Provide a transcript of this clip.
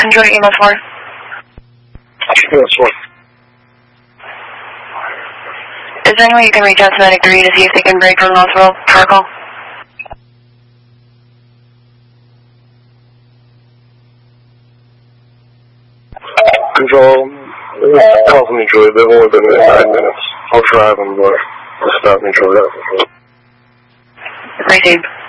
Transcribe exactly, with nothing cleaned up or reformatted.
Control email four. Email four. Is there any way you can reach out to Medic three to see if they can break from hospital protocol? Control, call from Detroit. They've only been there nine minutes. I'll try them, but just stop Detroit out. Received.